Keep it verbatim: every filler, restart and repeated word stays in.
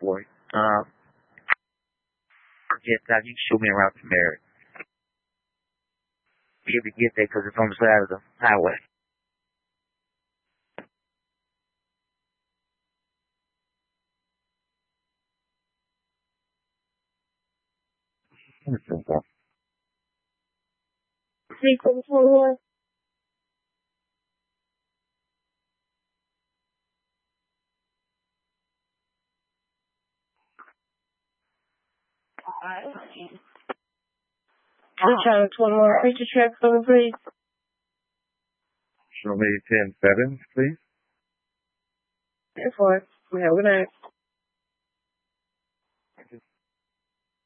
for it. Um, just uh, you can show me around to Mary. You can get there because it's on the side of the highway. Sequence one. Channel twenty-one, reach track for me, please. Show me ten seven, please. ten four. We have a good night.